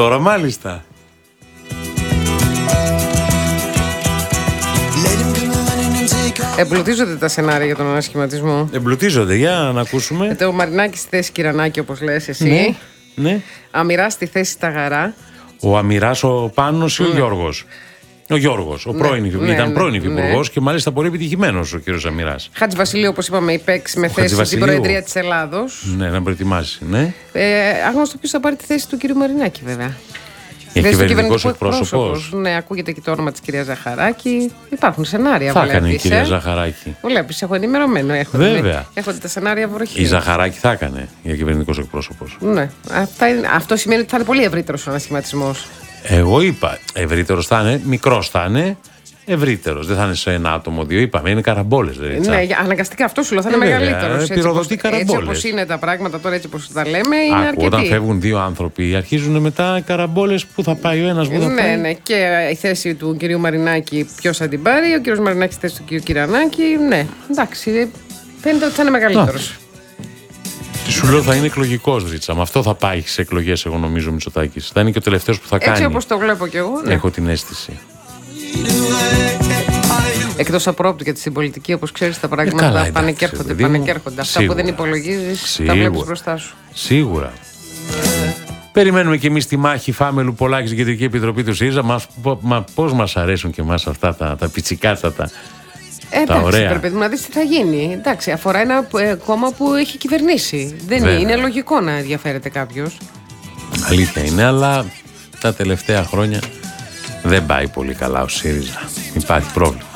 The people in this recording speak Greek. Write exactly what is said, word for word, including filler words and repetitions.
Τώρα μάλιστα. Εμπλουτίζονται τα σενάρια για τον ανασχηματισμό. Εμπλουτίζονται, για να ακούσουμε. Ε, ο Μαρινάκης στη θέση Κυρανάκη, όπως λες εσύ. Ναι, ναι. Αμυράς στη θέση Ταγαρά. Ο Αμυράς, ο Πάνος ή ο Ναι. Γιώργος. Ο Γιώργος, ο Ναι, πρώην, ναι, ήταν ναι, πρώην ναι. υφυπουργός και μάλιστα πολύ επιτυχημένος ο κύριος Αμυράς. Χατζηβασιλείου, όπως είπαμε, υπέξει με θέση στην Χατζηβασιλείου. Προεδρία της Ελλάδος. Ναι, να προετοιμάσει, ναι. Ε, άγνωστο ποιος θα πάρει τη θέση του κύριου Μαρινάκη, βέβαια. Για Θέση του κυβερνητικός κυβερνητικού εκπρόσωπος. Ναι, ακούγεται και το όνομα της κυρίας Ζαχαράκη. Υπάρχουν σενάρια, Θα βλέπεις. έκανε η κυρία ε. Ζαχαράκη. Βλέπεις, έχω ενημερωμένο. Έχω, Βέβαια. Έχονται τα σενάρια βροχή. Η Ζαχαράκη θα έκανε για κυβερνητικός εκπρόσωπος. Ναι. Αυτά είναι, αυτό σημαίνει ότι θα είναι πολύ ευρύτερος ο ανασχηματισμός. Εγώ είπα, ευρύτερος θα είναι, μικρός θα είναι, ευρύτερος. Δεν θα είναι σε ένα άτομο, δύο. Είπαμε, είναι καραμπόλες. Ναι, για- αναγκαστικά αυτό σου λέω θα είναι Ε, βέβαια, μεγαλύτερος. ε, πυροδοτεί Έτσι καραμπόλες. όπως είναι τα πράγματα τώρα, έτσι όπως τα λέμε, είναι Άκου, αρκετοί. όταν φεύγουν δύο άνθρωποι, αρχίζουν μετά οι καραμπόλες που θα πάει ο ένας, που θα Ναι, πάει. ναι, και η θέση του κυρίου Μαρινάκη ποιος θα την πάρει, ο κύριος Μαρινάκης στη θέση του κυρίου Κυρανάκη. Ναι, εντάξει, φαίνεται ότι θα είναι μεγαλύτερος. Τι σου λέω, θα είναι εκλογικός, Ρίτσα. Με αυτό θα πάει σε εκλογές, εγώ νομίζω, ο Μητσοτάκης. Θα είναι και ο τελευταίος που θα Έτσι κάνει. όπως το βλέπω κι εγώ. Ναι. Έχω την αίσθηση. Εκτός απρόπτου, γιατί στην πολιτική, όπως ξέρεις, τα πράγματα Ε, καλά, πάνε εντάξει, και έρχονται. παιδί Πάνε μου. και έρχονται. Αυτά που Σίγουρα. δεν υπολογίζεις, τα Σίγουρα. βλέπεις μπροστά σου. Σίγουρα. Περιμένουμε και εμείς τη μάχη Φάμελου Πολάκη στην Κεντρική Επιτροπή του ΣΥΡΙΖΑ. Μας, μα πώς μας αρέσουν και εμάς αυτά τα, τα πιτσικάτσα. Ε, εντάξει, ωραία. πρέπει να δεις τι θα γίνει. Εντάξει, αφορά ένα ε, κόμμα που έχει κυβερνήσει. Δεν Βέβαια. είναι λογικό να ενδιαφέρεται κάποιος. Αλήθεια είναι, αλλά τα τελευταία χρόνια δεν πάει πολύ καλά ο ΣΥΡΙΖΑ. Υπάρχει πρόβλημα.